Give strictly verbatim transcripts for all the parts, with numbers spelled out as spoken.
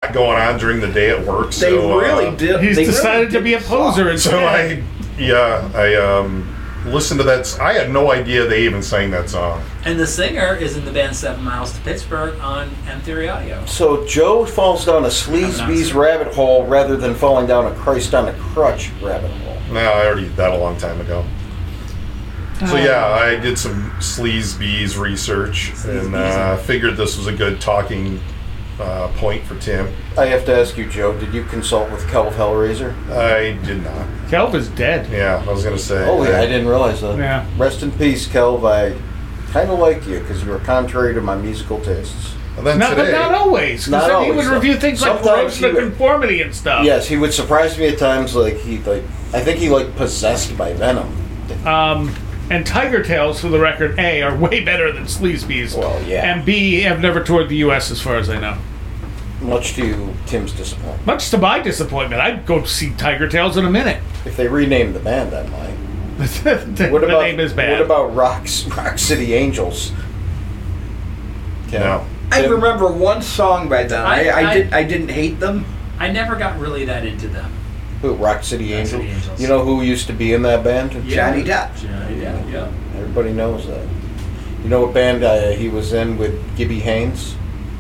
going on during the day at work. They so, really uh, did. He's they decided really to be a poser instead. So I, yeah, I um, listened to that. I had no idea they even sang that song. And the singer is in the band Seven Miles to Pittsburgh on M Theory Audio. So Joe falls down a sleazebees rabbit hole rather than falling down a Christ on a crutch rabbit hole. No, I already did that a long time ago. So yeah, I did some Sleaze Bees research and uh, figured this was a good talking uh, point for Tim. I have to ask you, Joe, did you consult with Kelv Hellraiser? I did not. Kelv is dead. Yeah, I was going to say. Oh, yeah, I didn't realize that. Yeah. Rest in peace, Kelv. I kind of liked you because you were contrary to my musical tastes. And then Not, but today, not always. Because Not then he always, would though. review things like Sometimes Corrosion of he would- Conformity and stuff. Yes, he would surprise me at times. Like he, like I think he like possessed by venom. Um, and Tiger Tales, for the record, A, are way better than Sleazebees. Well, yeah. And B, have never toured the U S as far as I know. Much to Tim's disappointment. Much to my disappointment, I'd go see Tiger Tales in a minute. If they renamed the band, I might. the What about name is bad. What about Rock Rock City Angels? Tim? No. I Tim? remember one song by them. I, I- I, I- did. I didn't hate them. I never got really that into them. Who? Rock City Rock Angels. City Angels. You know who used to be in that band? Johnny Depp. Yeah, yeah, yeah. Everybody knows that. You know what band uh, he was in with Gibby Haynes?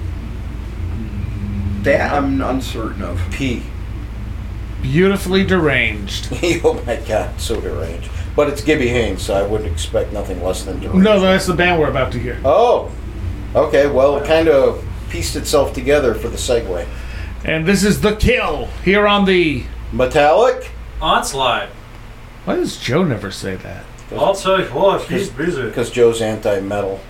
That I'm uncertain of. P. Beautifully deranged. Oh my God, so deranged. But it's Gibby Haynes, so I wouldn't expect nothing less than deranged. No, that's the band we're about to hear. Oh, okay. Well, it kind of pieced itself together for the segue. And this is The Kill, here on the... Metallic? Onslaught. Why does Joe never say that? I'll tell you what, he's busy. Because Joe's anti-metal.